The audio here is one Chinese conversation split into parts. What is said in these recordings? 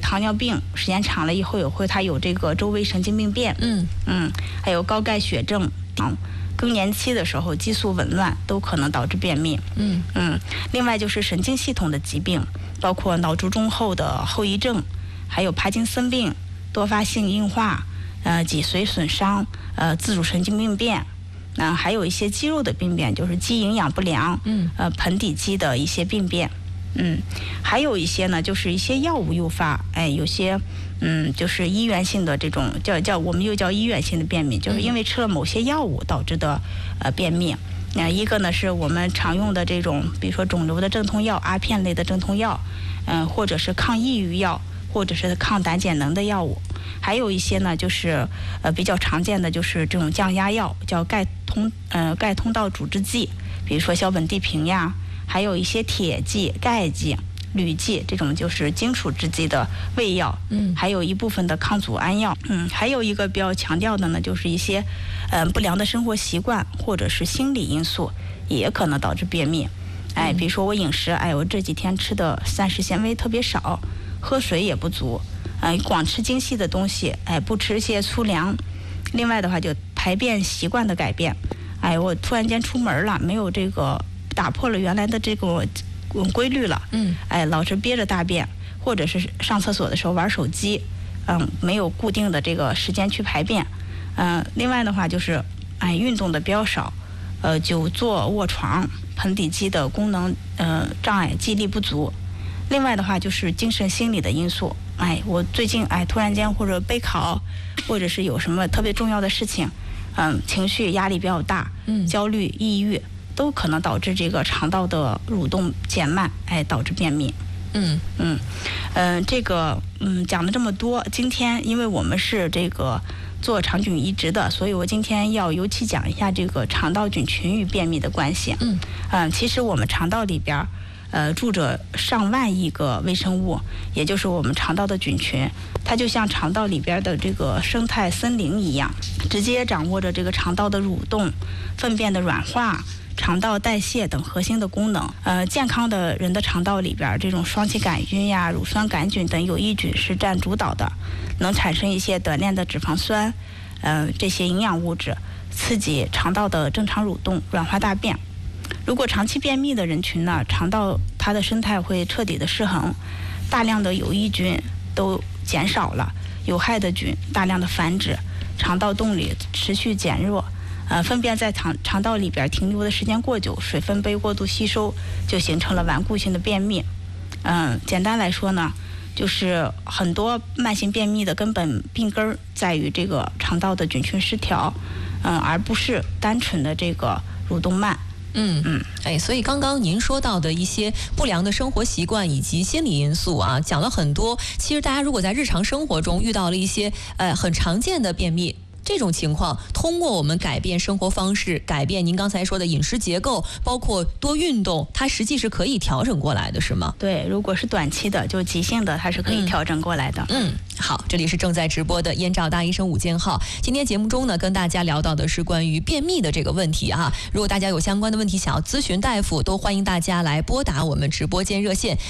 糖尿病时间长了以后它有这个周围神经病变，还有高钙血症，更年期的时候激素紊乱都可能导致便秘，另外就是神经系统的疾病，包括脑卒中后的后遗症，还有帕金森病、多发性硬化、脊髓损伤、自主神经病变，还有一些肌肉的病变，就是肌营养不良，盆底肌的一些病变，还有一些呢，就是一些药物诱发，有些就是医源性的这种我们又叫医源性的便秘，就是因为吃了某些药物导致的便秘。一个呢是我们常用的这种，比如说肿瘤的镇痛药、阿片类的镇痛药，或者是抗抑郁药，或者是抗胆碱能的药物。还有一些呢，就是比较常见的就是这种降压药，叫钙通道阻滞剂，比如说硝苯地平呀，还有一些铁剂、钙剂、铝剂，这种就是金属制剂的胃药，还有一部分的抗组胺药，还有一个比较强调的呢，就是一些不良的生活习惯或者是心理因素也可能导致便秘。比如说我饮食，我这几天吃的膳食纤维特别少，喝水也不足，光吃精细的东西，不吃一些粗粮。另外的话，就排便习惯的改变，我突然间出门了，没有这个打破了原来的这个规律了，老是憋着大便，或者是上厕所的时候玩手机，没有固定的这个时间去排便，另外的话就是运动的比较少，久坐卧床，盆底肌的功能障碍，记忆力不足。另外的话就是精神心理的因素，我最近突然间或者备考，或者是有什么特别重要的事情，情绪压力比较大，焦虑、抑郁，都可能导致这个肠道的蠕动减慢，导致便秘。这个讲了这么多，今天因为我们是这个做肠菌移植的，所以我今天要尤其讲一下这个肠道菌群与便秘的关系。其实我们肠道里边住着上万亿个微生物，也就是我们肠道的菌群，它就像肠道里边的这个生态森林一样，直接掌握着这个肠道的蠕动、粪便的软化、肠道代谢等核心的功能。健康的人的肠道里边，这种双歧杆菌呀、乳酸杆菌等有益菌是占主导的，能产生一些短链的脂肪酸，这些营养物质，刺激肠道的正常蠕动，软化大便。如果长期便秘的人群呢，肠道它的生态会彻底的失衡，大量的有益菌都减少了，有害的菌大量的繁殖，肠道动力持续减弱，粪便在肠道里边停留的时间过久，水分被过度吸收，就形成了顽固性的便秘。简单来说呢，就是很多慢性便秘的根本病根在于这个肠道的菌群失调，而不是单纯的这个蠕动慢。 所以刚刚您说到的一些不良的生活习惯以及心理因素啊，讲了很多。其实大家如果在日常生活中遇到了一些很常见的便秘这种情况，通过我们改变生活方式，改变您刚才说的饮食结构，包括多运动，它实际是可以调整过来的，是吗？ 对，如果是短期的，就急性的，它是可以调整过来的。 好，这里是正在直播的燕赵大医生午间号。今天节目中呢，跟大家聊到的是关于便秘的这个问题啊。如果大家有相关的问题想要咨询大夫，都欢迎大家来拨打我们直播间热线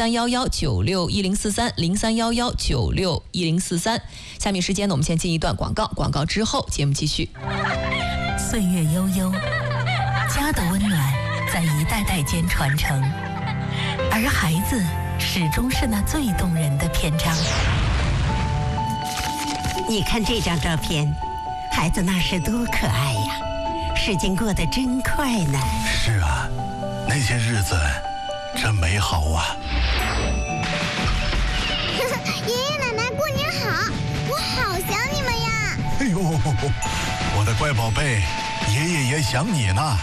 0311961043，0311961043。下面时间呢，我们先进一段广告，广告之后节目继续。 岁月悠悠，家的温暖在一代代间传承，而孩子始终是那最动人的篇章。 你看这张照片，孩子那时多可爱呀，时间过得真快呢。 是啊，那些日子真美好啊。 爷爷奶奶过年好，我好想你们呀。 哎呦，我的乖宝贝，爷爷也想你呢。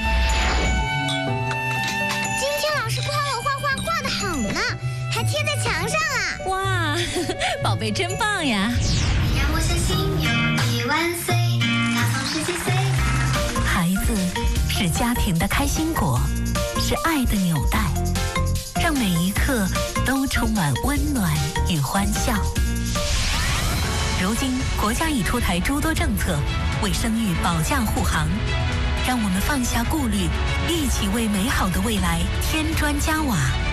今天老师夸我画画画得好呢，还贴在墙上啊。 哇，宝贝真棒呀。 让我相信有你万岁，他从17岁。 孩子是家庭的开心果，是爱的纽带，让每一刻都充满温暖与欢笑。如今国家已出台诸多政策，为生育保驾护航，让我们放下顾虑，一起为美好的未来添砖加瓦。